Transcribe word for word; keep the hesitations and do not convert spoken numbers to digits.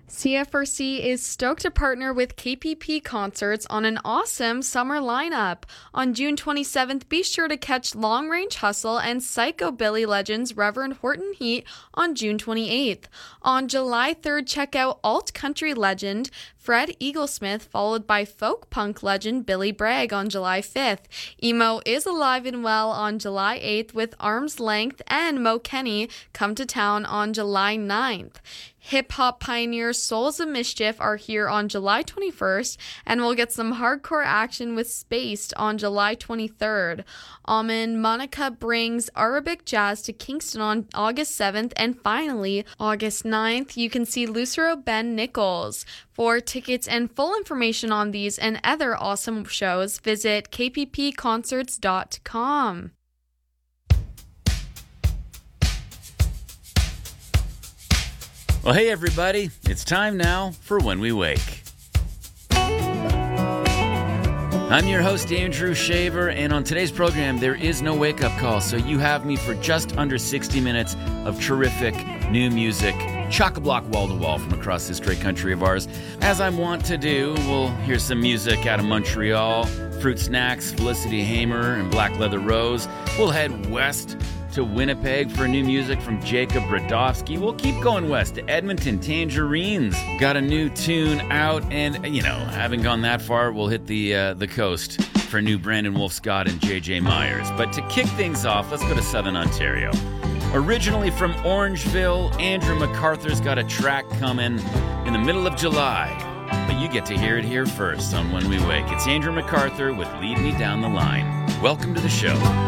C F R C is stoked to partner with K P P Concerts on an awesome summer lineup. On June twenty-seventh, be sure to catch Long Range Hustle and Psychobilly legends Reverend Horton Heat on June twenty-eighth. On July third, check out alt country legend Fred Eaglesmith, followed by folk punk legend Billy Bragg on July fifth. Emo is alive and well on July eighth with Arm's Length and Mo Kenny come to town on July ninth. Hip-hop pioneers Souls of Mischief are here on July twenty-first, and we'll get some hardcore action with Spaced on July twenty-third. Almond Monica brings Arabic jazz to Kingston on August seventh, and finally, August ninth, you can see Lucero Ben Nichols. For tickets and full information on these and other awesome shows, visit k p p concerts dot com. Well, hey everybody, it's time now for When We Wake. I'm your host, Andrew Shaver, and on today's program, there is no wake-up call, so you have me for just under sixty minutes of terrific new music, chock-a-block wall-to-wall from across this great country of ours. As I'm wont to do, we'll hear some music out of Montreal, Fruit Snacks, Felicity Hamer, and Black Leather Rose. We'll head west to Winnipeg for new music from Jacob Brodowski. We'll keep going west to Edmonton. Tangerines got a new tune out, and you know, having gone that far, we'll hit the uh, the coast for new Brandon Wolf Scott and J J Myers. But to kick things off, let's go to Southern Ontario. Originally from Orangeville, Andrew MacArthur's got a track coming in the middle of July, but you get to hear it here first on When We Wake. It's Andrew MacArthur with Lead Me Down the Line. Welcome to the show.